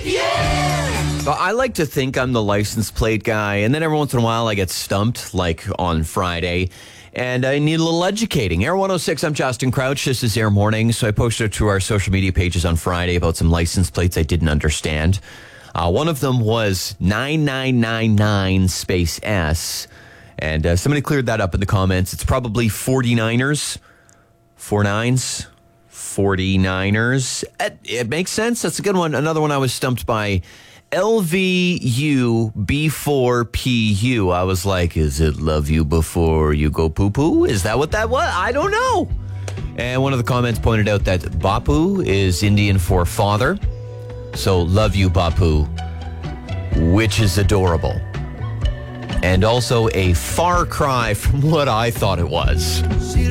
But I like to think I'm the license plate guy, and then every once in a while I get stumped, like on Friday, and I need a little educating. Air 106, I'm Justin Crouch. This is Air Morning. So I posted to our social media pages on Friday about some license plates I didn't understand. One of them was 9999 space S, and somebody cleared that up in the comments. It's probably 49ers, 49ers. It makes sense. That's a good one. Another one I was stumped by, LVU B4PU. I was like, is it love you before you go poo-poo? Is that what that was? I don't know. And one of the comments pointed out that Bapu is Indian for father. So love you, Bapu, which is adorable. And also a far cry from what I thought it was.